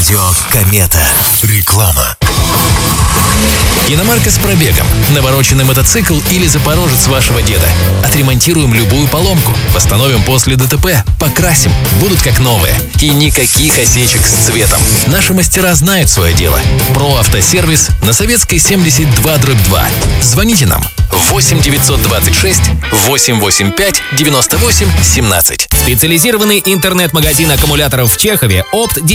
Радио Комета. Реклама. Иномарка с пробегом, навороченный мотоцикл или запорожец вашего деда. Отремонтируем любую поломку, восстановим после ДТП, покрасим, будут как новые. И никаких осечек с цветом. Наши мастера знают свое дело. Про автосервис на Советской 72/2. Звоните нам 8 926 885 98 17. Специализированный интернет-магазин аккумуляторов в Чехове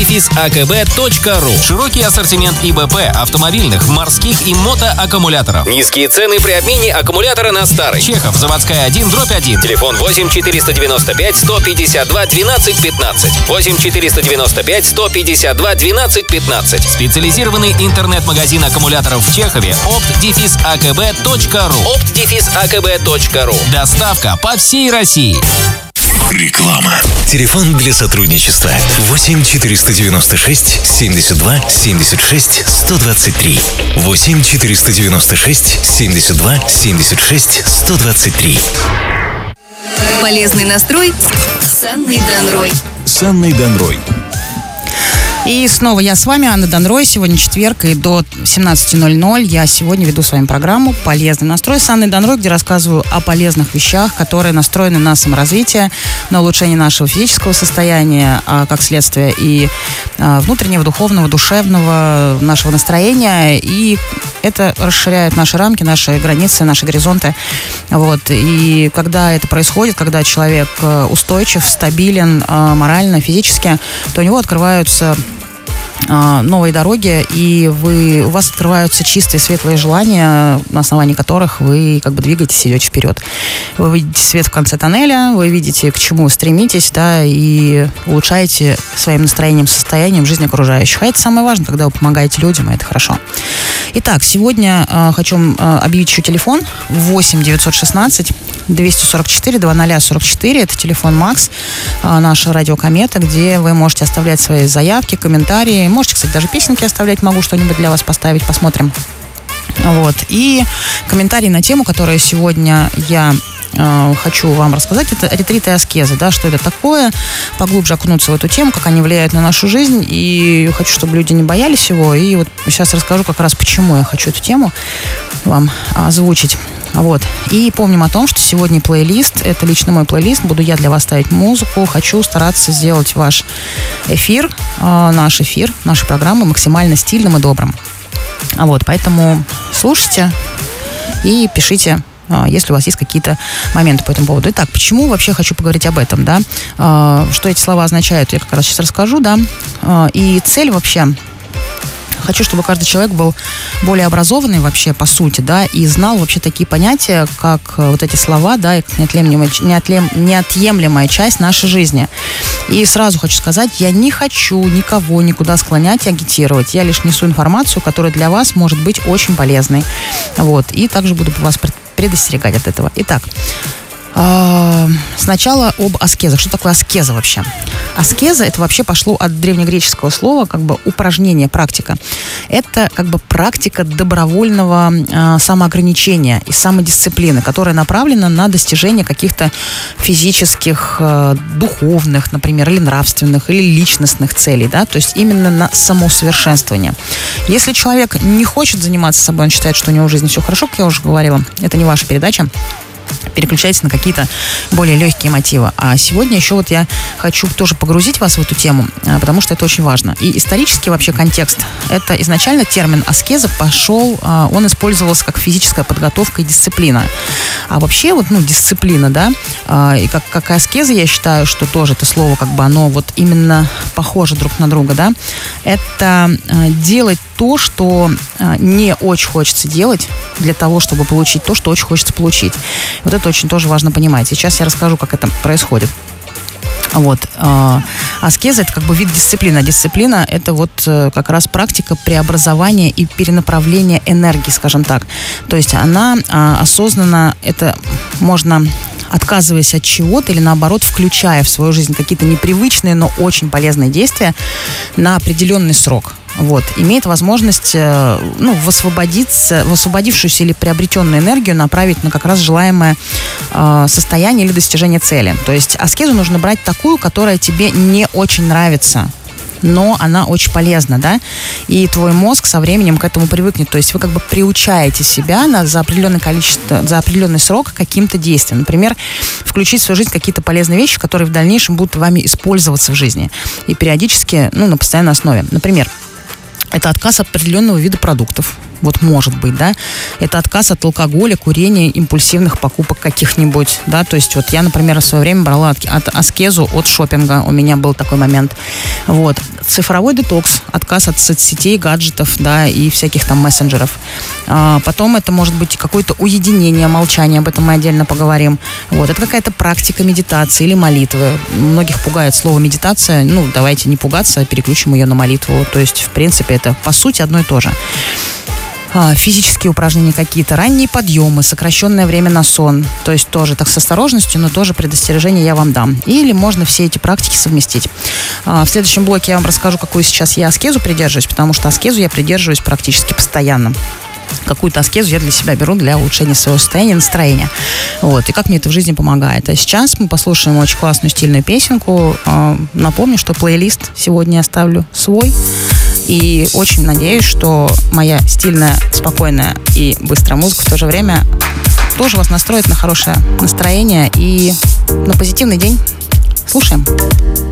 opt-akb.ru. Широкий ассортимент ИБП, автомобильных, морских и мотоаккумуляторов. Низкие цены при обмене аккумулятора на старый. Чехов, заводская 1/1. Телефон 8 495 152 12 15. 8 495 152 12 15. Специализированный интернет-магазин аккумуляторов в Чехове opt-akb.ru. opt-akb.ru. Доставка по всей России. Реклама. Телефон для сотрудничества 8 496 72 76 123. 8 496 72 76 123. Полезный настрой с Анной Данрой. С Анной Данрой. И снова я с вами, Анна Данрой. Сегодня четверг, и до 17:00 я сегодня веду с вами программу «Полезный настрой» с Анной Данрой, где рассказываю о полезных вещах, которые настроены на саморазвитие, на улучшение нашего физического состояния, как следствие и внутреннего, духовного, душевного, нашего настроения. И это расширяет наши рамки, наши границы, наши горизонты. Вот. И когда это происходит, когда человек устойчив, стабилен морально, физически, то у него открываются новые дороги, и у вас открываются чистые, светлые желания, на основании которых вы как бы двигаетесь, идете вперед. Вы видите свет в конце тоннеля, вы видите, к чему стремитесь, да, и улучшаете своим настроением, состоянием жизнь окружающих. А это самое важное, когда вы помогаете людям, и это хорошо. Итак, сегодня хочу объявить еще телефон 8 916 244 0044. Это телефон Макс, наша радио Комета, где вы можете оставлять свои заявки, комментарии. Можете, кстати, даже песенки оставлять. Могу что-нибудь для вас поставить. Посмотрим. Вот. И комментарии на тему, которую сегодня я хочу вам рассказать, это ретрит и аскеза, да, что это такое, поглубже окунуться в эту тему, как они влияют на нашу жизнь, и хочу, чтобы люди не боялись его, и вот сейчас расскажу как раз, почему я хочу эту тему вам озвучить. Вот. И помним о том, что сегодня плейлист, это лично мой плейлист, буду я для вас ставить музыку, хочу стараться сделать ваш эфир, нашей программы максимально стильным и добрым. Вот, поэтому слушайте и пишите, если у вас есть какие-то моменты по этому поводу. Итак, почему вообще хочу поговорить об этом, да? Что эти слова означают, я как раз сейчас расскажу, да? И цель вообще... Хочу, чтобы каждый человек был более образованный вообще, по сути, да, и знал вообще такие понятия, как вот эти слова, да, как неотъемлемая часть нашей жизни. И сразу хочу сказать, я не хочу никого никуда склонять и агитировать. Я лишь несу информацию, которая для вас может быть очень полезной. Вот. И также буду вас предостерегать от этого. Итак, сначала об аскезах. Что такое аскеза вообще? Аскеза, это вообще пошло от древнегреческого слова, как бы упражнение, практика. Это как бы практика добровольного самоограничения и самодисциплины, которая направлена на достижение каких-то физических, духовных, например, или нравственных, или личностных целей, да, то есть именно на самоусовершенствование. Если человек не хочет заниматься собой, он считает, что у него в жизни все хорошо, как я уже говорила, это не ваша передача, переключайтесь на какие-то более легкие мотивы. А сегодня еще вот я хочу тоже погрузить вас в эту тему, потому что это очень важно. И исторический вообще контекст. Это изначально термин аскеза пошел, он использовался как физическая подготовка и дисциплина. А вообще вот, дисциплина, да, и как аскеза, я считаю, что тоже это слово, как бы оно вот именно похоже друг на друга, да, это делать то, что не очень хочется делать для того, чтобы получить то, что очень хочется получить. Вот это очень тоже важно понимать. Сейчас я расскажу, как это происходит. Вот. Аскеза – это как бы вид дисциплины. Дисциплина – это вот как раз практика преобразования и перенаправления энергии, скажем так. То есть она осознанно, это можно... отказываясь от чего-то или, наоборот, включая в свою жизнь какие-то непривычные, но очень полезные действия на определенный срок. Вот. Имеет возможность в освободившуюся или приобретенную энергию направить на как раз желаемое состояние или достижение цели. То есть аскезу нужно брать такую, которая тебе не очень нравится. но она очень полезна, да, и твой мозг со временем к этому привыкнет, то есть вы как бы приучаете себя за определенный срок к каким-то действиям. Например, включить в свою жизнь какие-то полезные вещи, которые в дальнейшем будут вами использоваться в жизни и периодически, на постоянной основе. Например, это отказ от определенного вида продуктов. Вот может быть, да. Это отказ от алкоголя, курения, импульсивных покупок каких-нибудь, да. То есть вот я, например, в свое время брала аскезу от шопинга. У меня был такой момент. Вот. Цифровой детокс, отказ от соцсетей, гаджетов, да, и всяких там мессенджеров. Потом это может быть какое-то уединение, молчание, об этом мы отдельно поговорим. Вот. Это какая-то практика медитации или молитвы. Многих пугает слово медитация. Давайте не пугаться, переключим ее на молитву. То есть, в принципе, это по сути одно и то же. Физические упражнения какие-то, ранние подъемы, сокращенное время на сон. То есть тоже так с осторожностью, но тоже предостережение я вам дам. Или можно все эти практики совместить. В следующем блоке я вам расскажу, какую сейчас я аскезу придерживаюсь, потому что аскезу я придерживаюсь практически постоянно. Какую-то аскезу я для себя беру для улучшения своего состояния, настроения. Вот. И как мне это в жизни помогает. А сейчас мы послушаем очень классную стильную песенку. Напомню, что плейлист сегодня я оставлю свой. И очень надеюсь, что моя стильная, спокойная и быстрая музыка в то же время тоже вас настроит на хорошее настроение и на позитивный день. Слушаем.